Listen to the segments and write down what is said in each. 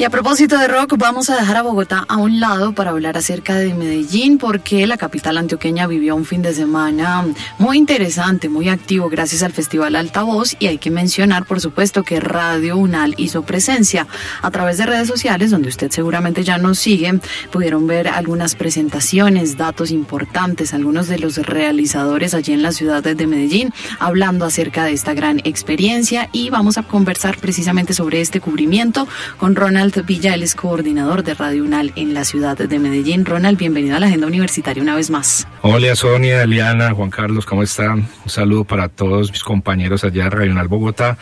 Y a propósito de rock, vamos a dejar a Bogotá a un lado para hablar acerca de Medellín, porque la capital antioqueña vivió un fin de semana muy interesante, muy activo gracias al Festival Altavoz, y hay que mencionar, por supuesto, que Radio UNAL hizo presencia. A través de redes sociales, donde usted seguramente ya nos sigue, pudieron ver algunas presentaciones, datos importantes, algunos de los realizadores allí en la ciudad de Medellín, hablando acerca de esta gran experiencia, y vamos a conversar precisamente sobre este cubrimiento con Ronald Villa, él es coordinador de Radio UNAL en la ciudad de Medellín. Ronald, bienvenido a la Agenda Universitaria una vez más. Hola Sonia, Eliana, Juan Carlos, ¿cómo están? Un saludo para todos mis compañeros allá de Radio UNAL Bogotá.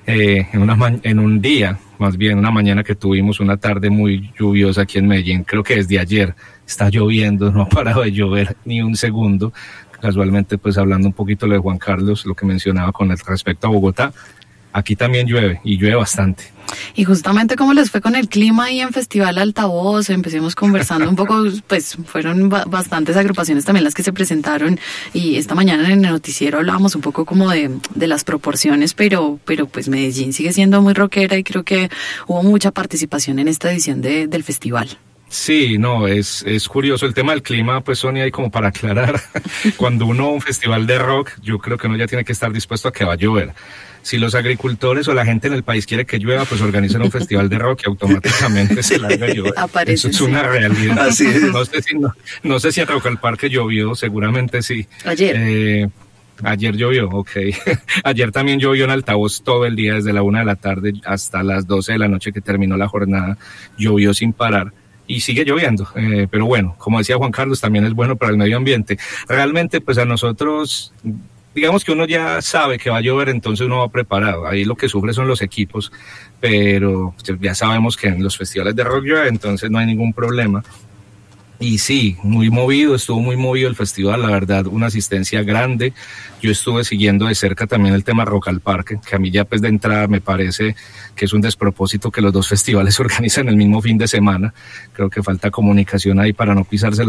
En un día, más bien una mañana que tuvimos una tarde muy lluviosa aquí en Medellín, creo que desde ayer está lloviendo, no ha parado de llover ni un segundo. Casualmente, pues hablando un poquito de Juan Carlos, lo que mencionaba con respecto a Bogotá, aquí también llueve y llueve bastante. Y justamente cómo les fue con el clima ahí en Festival Altavoz, empecemos conversando un poco, pues fueron bastantes agrupaciones también las que se presentaron, y esta mañana en el noticiero hablábamos un poco como de las proporciones, pero pues Medellín sigue siendo muy rockera y creo que hubo mucha participación en esta edición del festival. Sí, no, es curioso el tema del clima, pues Sonia, ahí como para aclarar, cuando uno va a un festival de rock, yo creo que uno ya tiene que estar dispuesto a que va a llover. Si los agricultores o la gente en el país quiere que llueva, pues organizan un festival de rock y automáticamente se larga a llover. Aparece, eso es una realidad. Así es. No sé si en Rock al Parque llovió, seguramente sí. Ayer. Ayer llovió, ok. Ayer también llovió en Altavoz todo el día, desde la 1 de la tarde hasta las 12 de la noche que terminó la jornada, llovió sin parar. Y sigue lloviendo, pero bueno, como decía Juan Carlos, también es bueno para el medio ambiente. Realmente, pues a nosotros, digamos que uno ya sabe que va a llover, entonces uno va preparado. Ahí lo que sufre son los equipos, pero ya sabemos que en los festivales de rock llueve, entonces no hay ningún problema. Y sí, estuvo muy movido el festival, la verdad, una asistencia grande. Yo estuve siguiendo de cerca también el tema Rock al Parque, que a mí ya pues de entrada me parece que es un despropósito que los dos festivales se organizan el mismo fin de semana. Creo que falta comunicación ahí para no pisarse